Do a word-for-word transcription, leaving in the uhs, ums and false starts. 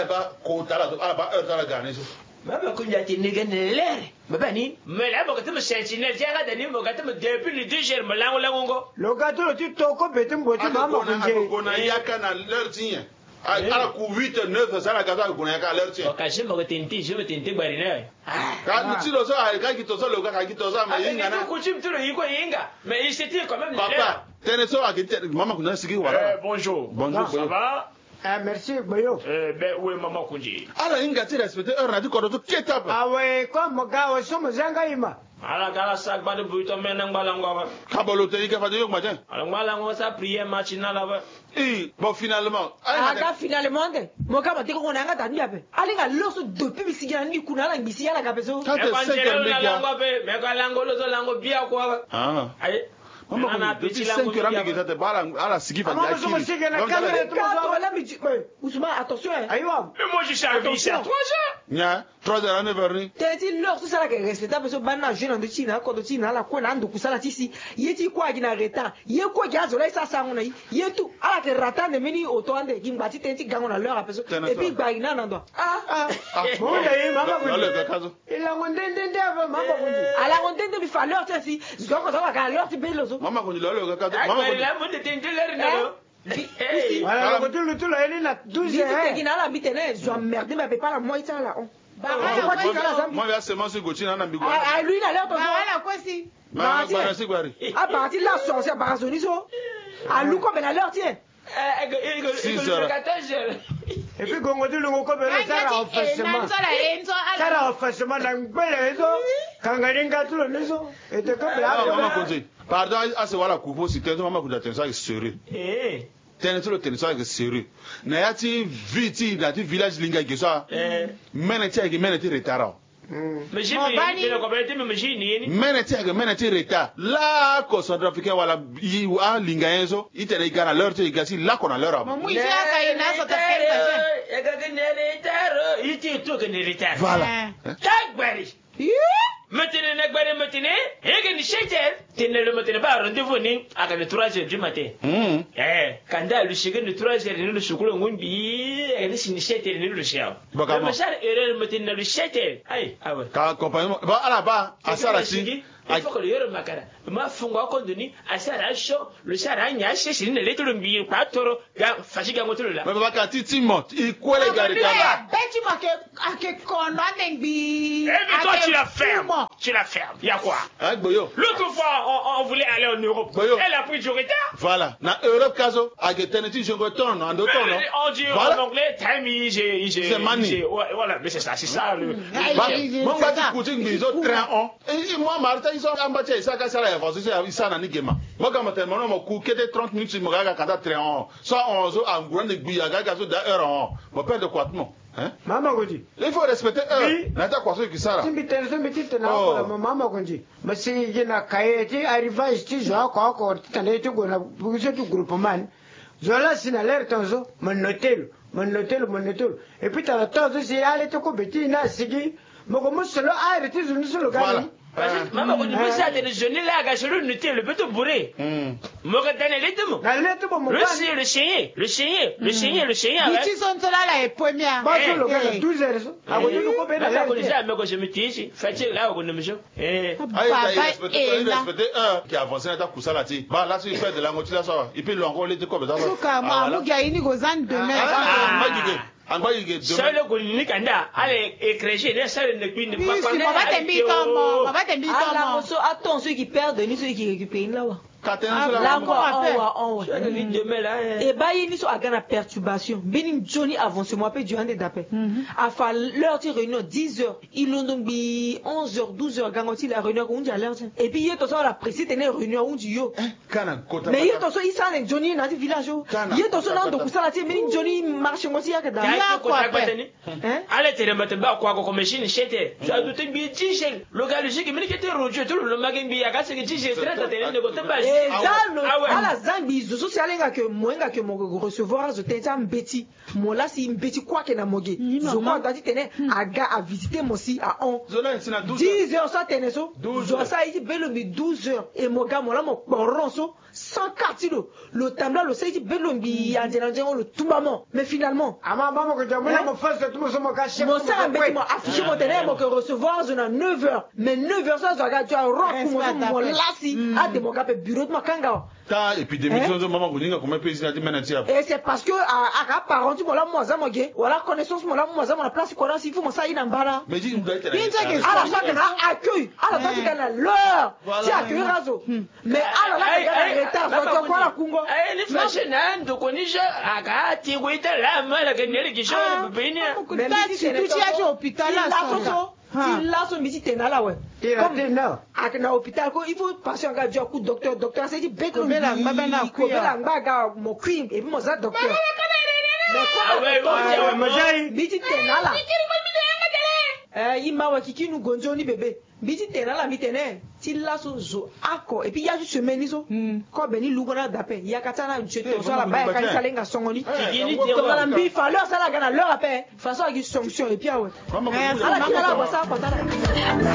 ala ba ko tala ala ba heure tala gane so Mama kunya ti nige ne lere. Baba ni. Mais là, beaucoup de sentinelle, tiens, regardez, beaucoup de depuis le deux jours, me lango lango. Le gâteau, tu toko betum boti mama kunje. Kona yaka na l'heure tien. Ala ku huit neuf ça la gâteau kona yaka l'heure tien. Ok, je me tenti, je me tenti barina. Quand tu le sais, quand tu te sens le gars, quand tu te sens, mais inga na. Coutume tout le yiko inga. Mais il s'était quand même. Papa, tenez ça à qui maman kuna sigi wala. Bonjour. Bonjour. Ça va? Ah, merci, Boyo. Eh, ben, où est maman Kunji? Alors, il a respecté un radio qu'on a tout ketchup. Ah, ouais, comme mon gars, on sommes zanga ima. Alors, gala sac, pas de bruit, on met un ballon. Kabalote, il a fait du matin. Alors, ballon, ça prière matinale là-bas. Eh, bon, finalement. Ah, gars, finalement, mon gars m'a dit qu'on a un gars d'amiable. Allez, à l'os depuis si gagne du kuna l'anglisi à la cabezo. Quand tu sais que la langue, mais quand la langue, le langue bien quoi. Ah. Aïe. Maman, depuis cinq heures, il a été bala à la sigi fa Maman, je me sais qu'il y a caméra tout ça. Ousmane, attention. Aïwa. Mais moi, je suis arrivé ici à trois heures. Nya, trois heures, on est venu. T'as dit l'heure, tout ça là que respectable, parce que banana jeune de Chine, quand de Chine, la quoi, n'ando kusala tisi. Yeti quoi qui n'a retard. Yé quoi qui a zola ça ça on a eu. Yé tout. Ah, que ratan de meni automne, qui m'bati tenti gang on a l'heure à personne. Et puis bagina n'ando. Ah, ah. Bon, d'ailleurs, maman, vous. Il a monté d'un d'un maman. À la montagne de faire l'heure, tu sais, je dois qu'on va l'heure, tu peux l'oso. Maman, vous le Maman, la monte de tenter l'air. Voilà, on dit le tout là, elle est là, douze heures. Tu sais, la bite, je dois merder, mais pas la moitié là. Moi, il y a seulement ce côté là, n'ambigu. Ah, lui, il a l'air de voilà, quoi si? Bah, bah, c'est quoi? À partir là, sorcière, par soniso. À lui, comme elle a l'air, tiens. Et puis, quand on dit le mot comme ça, ça a offensement. Ça a offensement dans le pays. Quand on a un gâteau, le maison. Et tu comme là. Pardon, à ce voilà, coupeau, si tu as un maman qui a un sérieux. Eh. Tenez le territoire est sérieux. N'ayati viti dans le village linga qui soit. Menete qui menete retard. Mais j'ai vu, mais le coopérative me j'ai ni. Menete qui menete retard. Là, quand Centre africain wala i a linga enzo, il te regarde l'heure te gasi là qu'on a l'heure. Maman, il y a qu'à une autre personne. Il y a qu'un retard. Il était tout qu'un retard. Voilà. Tac bari. Maintenant, Nagbari Matine, et que Shaker, tenez le matin, pas rendez-vous ni à la trois heures du matin. Eh, Kanda, le second de trois heures, le chocolat, on bi, et le significateur, le chien. Le machar, et le matin, le châtel. Aïe, ah ouais. Quand compagnon, va à la bas, à Sarasi. Il faut que le yoro makara. Ma funga kondoni, à Sarasho, le Saragna, c'est une lettre de bi, pas toro, fatiga motola. Mais va quand tu montes, il quoi les gars, regarde. Bêtement que, que qu'on a bi. Eh, mais toi, tu la fermes. Tu la fermes. Il y a quoi? Hein, Boyo? L'autre fois, on, on voulait aller en Europe. Boyo. Elle a pris du retard. Voilà. Dans l'Europe, caso, à Geteneti, je retourne en d'autres, non? On dit en anglais, time is, c'est money. Voilà, mais c'est ça, c'est ça. Le, mon gars, tu coûtes une mise au train, on. Et moi, Martin, ils sont en bâtiment, ils sont cassés à la force, ils sont en Nigema. Moi, quand je me dis, que était trente minutes, je me regarde quand tu train, on. Soit on se en grande aiguille, à gazo d'ailleurs, on. Mon père de quoi, non? Maman Gondi. Il faut respecter eux. N'ata quoi ce qui ça. Si bitel so bitil na ko maman Gondi. Mais si jena kaye ti arrivage ti jo ko ko tane ti go na buzo tu groupement. Zo la sina l'air tonzo, mon notel, mon notel, mon notel. Et puis t'as la tonzo si aller to ko beti na sigi. Mo ko mo solo aire ti zo solo gani. Maman Gondi, vous savez le jeune là ga solo notel le petit bourré. Mo ka tane le tumo. Na le tumo mo. Le chien, le chien, le chien, le chien, le chien. Ils sont là la première. Ba solo gani douze heures. A go ni ko be na la ko déjà me ko je me tishi. Fati là ko ne me jo. Eh. Aïe, respecter respecter eux qui avance na ta kusala ti. Ba là tu fais de la motivation ça. Et puis l'encore les ko be ça. Suka ma mu ga ini go zan demain. Ah, seul le gouvernement Kanda, allez, écréger, les seuls ne cuisent pas. Oui, c'est pas t'embêter comment, pas t'embêter comment. Attends, ceux qui perdent, ni ceux qui récupèrent là-bas. Là encore, en haut. Et bah, il y a une perturbation. Benin Johnny avance, moi, peu durant des d'appel. À faire l'heure de réunion, dix heures. Ils l'ont donc mis onze heures, douze heures, garantie la réunion, on dit à l'heure. Et puis, il y a tout ça, la précise, il y a une réunion, on dit yo. Mais il y a tout ça, il s'en est Johnny dans le village. Il y a tout ça, dans le ça, la Benin Johnny marche aussi, il y a que dans allez, tu remettes pas quoi, comme machine, chete. Tu as douté bien, Tichel. Le gars, le chien qui m'a dit que tu es rouge, tout le magasin, il y a qu'à ce que Tichel traite à tes négociations. et Ah dans le Ah ouais. à la zambi zo social nga que moenga que mon recevoir zo tenta mbeti mon là si mbeti quoi que na moge zo quoi doit tenir à ga à visiter moi si à on Zola c'est na douze dix heures ça tenir so douze zo heures. ça il belo mi douze heures et mon gars mon là mon ronso sans cartilo le tambla le c'est belo mi andela njengo le tout maman mais finalement Ama mama ko jamuna mo fasta tu mo so mo ka chef. mon ça mbeti mo affiché mon tenir mon que recevoir zo na neuf heures mais neuf heures ça zo ga tu a rock mo mo là si a de mon gars bureau de makanga ta et puis des missions de maman kuninga comment président dit maintenant. et c'est parce que à à parents tu voilà moi ça moi voilà connaissance moi là moi ça moi la place quoi si faut moi ça il en bas Mais dis nous doit être là. à la fois que na accueil à la fois que na l'heure si accueil razo mais à la là que na retard so quoi la kungo eh ni fashion ando konisha akati kuita la mala ke nele kisho bini mais si tu tu as hôpital là ça si là son visite est là ouais comme à na hôpital ko il faut passer un gars du coup docteur docteur c'est dit bête Ko bela ngba na ko bela ngba ga mo queen et puis mo za docteur mais ah ouais Majai. visite est là eh il m'a wa kiki nous gonjo ni bébé visite est là mitene ti là so zo ako et puis il y a juste semaine so ko beni lugona dape ya katana jeto so la ba ka salenga songoni to la mbi fa leur ça la gana leur appel façon avec sanction et puis ah ouais Maman ala kila la bossa ko tala